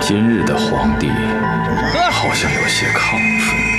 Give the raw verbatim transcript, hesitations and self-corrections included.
今日的皇帝好像有些亢奋。